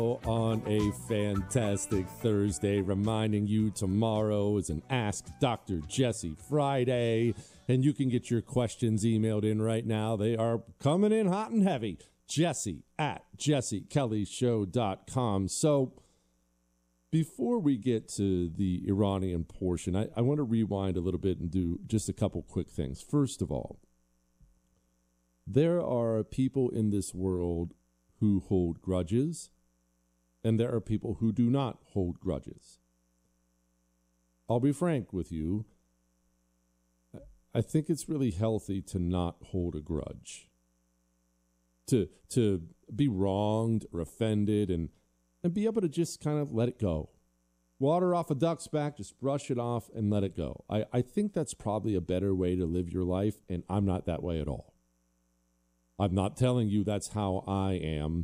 On a fantastic Thursday, reminding you tomorrow is an Ask Dr. Jesse Friday, and you can get your questions emailed in right now. They are coming in hot and heavy. Jesse at jessekellyshow.com. So before we get to the Iranian portion, I want to rewind a little bit and do just a couple quick things. First of all, there are people in this world who hold grudges, and there are people who do not hold grudges. I'll be frank with you. I think it's really healthy to not hold a grudge. To be wronged or offended and be able to just kind of let it go. Water off a duck's back, just brush it off and let it go. I think that's probably a better way to live your life, and I'm not that way at all. I'm not telling you that's how I am.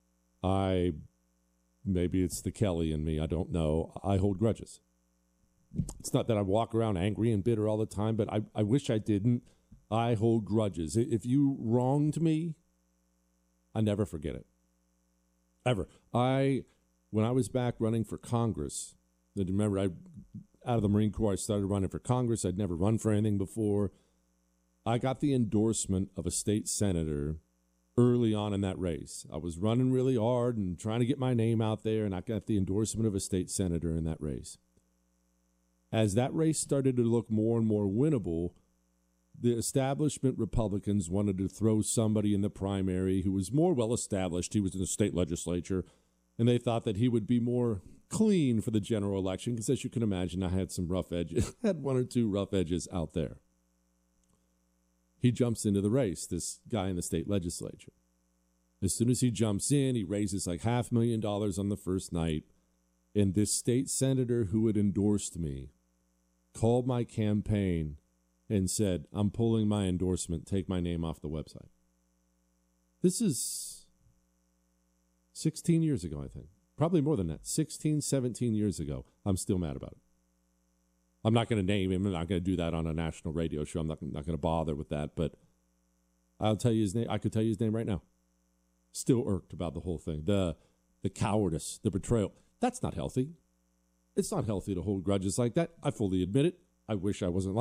Maybe it's the Kelly in me. I don't know. I hold grudges. It's not that I walk around angry and bitter all the time, but I wish I didn't. I hold grudges. If you wronged me, I never forget it. Ever. When I was back running for Congress, remember, out of the Marine Corps, I started running for Congress. I'd never run for anything before. I got the endorsement of a state senator early on in that race. I was running really hard and trying to get my name out there, and I got the endorsement of a state senator in that race. As that race started to look more and more winnable, the establishment Republicans wanted to throw somebody in the primary who was more well-established. He was in the state legislature, and they thought that he would be more clean for the general election because, as you can imagine, I had some rough edges, had one or two rough edges out there. He jumps into the race, this guy in the state legislature. As soon as he jumps in, he raises like $500,000 on the first night, and this state senator who had endorsed me called my campaign and said, "I'm pulling my endorsement. Take my name off the website." This is 16 years ago, I think. Probably more than that. 16, 17 years ago. I'm still mad about it. I'm not going to name him. I'm not going to do that on a national radio show. I'm not going to bother with that. But I'll tell you his name. I could tell you his name right now. Still irked about the whole thing. The cowardice, the betrayal. That's not healthy. It's not healthy to hold grudges like that. I fully admit it. I wish I wasn't like